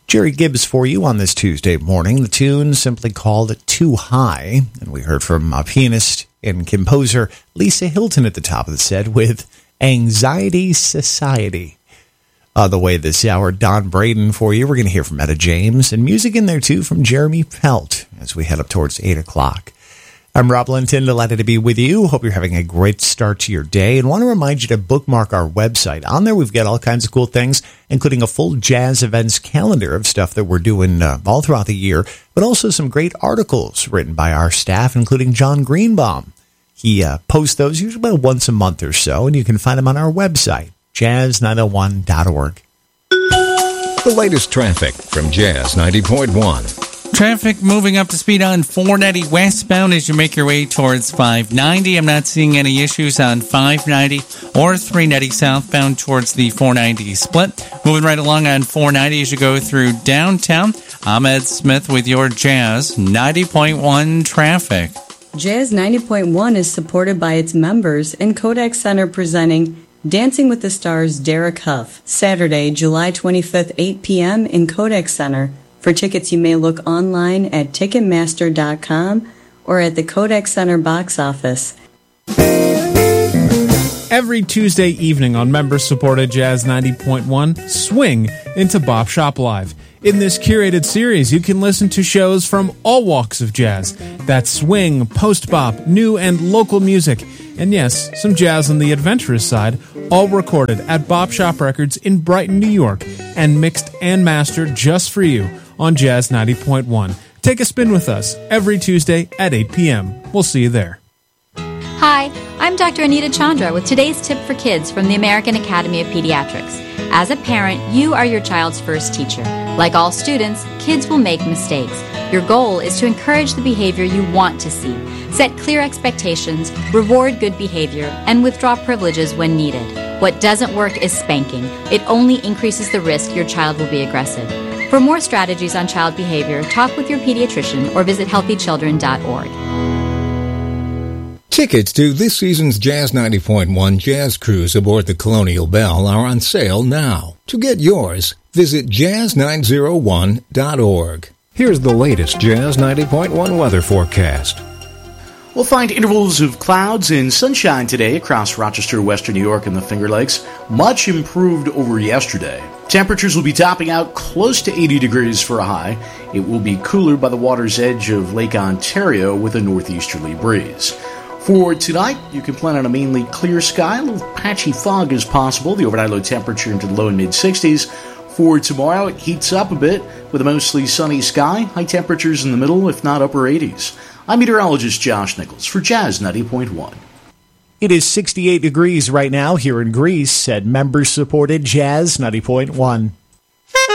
Jerry Gibbs for you on this Tuesday morning. The tune simply called Too High, and we heard from pianist and composer Lisa Hilton at the top of the set with Anxiety Society. The way this hour, Don Braden for you. We're going to hear from Etta James, and music in there too from Jeremy Pelt as we head up towards 8 o'clock. I'm Rob Linton, delighted to be with you. Hope you're having a great start to your day, and want to remind you to bookmark our website. On there, we've got all kinds of cool things, including a full jazz events calendar of stuff that we're doing all throughout the year, but also some great articles written by our staff, including John Greenbaum. He posts those usually about once a month or so, and you can find them on our website, jazz901.org. The latest traffic from Jazz 90.1. Traffic moving up to speed on 490 westbound as you make your way towards 590. I'm not seeing any issues on 590 or 390 southbound towards the 490 split. Moving right along on 490 as you go through downtown. I'm Ed Smith with your Jazz 90.1 traffic. Jazz 90.1 is supported by its members and Kodak Center presenting Dancing with the Stars Derek Huff, Saturday, July 25th, 8 p.m. in Kodak Center. For tickets, you may look online at Ticketmaster.com or at the Kodak Center box office. Every Tuesday evening on member-supported Jazz 90.1, swing into Bop Shop Live. In this curated series, you can listen to shows from all walks of jazz. That's swing, post-bop, new and local music, and yes, some jazz on the adventurous side, all recorded at Bop Shop Records in Brighton, New York, and mixed and mastered just for you on Jazz 90.1. Take a spin with us every Tuesday at 8 p.m. We'll see you there. Hi, I'm Dr. Anita Chandra with today's tip for kids from the American Academy of Pediatrics. As a parent, you are your child's first teacher. Like all students, kids will make mistakes. Your goal is to encourage the behavior you want to see. Set clear expectations, reward good behavior, and withdraw privileges when needed. What doesn't work is spanking. It only increases the risk your child will be aggressive. For more strategies on child behavior, talk with your pediatrician or visit healthychildren.org. Tickets to this season's Jazz 90.1 Jazz Cruise aboard the Colonial Belle are on sale now. To get yours, visit jazz901.org. Here's the latest Jazz 90.1 weather forecast. We'll find intervals of clouds and sunshine today across Rochester, Western New York, and the Finger Lakes. Much improved over yesterday. Temperatures will be topping out close to 80 degrees for a high. It will be cooler by the water's edge of Lake Ontario with a northeasterly breeze. For tonight, you can plan on a mainly clear sky. A little patchy fog is possible. The overnight low temperature into the low and mid-60s. For tomorrow, it heats up a bit with a mostly sunny sky. High temperatures in the middle, if not upper 80s. I'm meteorologist Josh Nichols for Jazz 90.1. It is 68 degrees right now here in Greece at member-supported Jazz 90.1.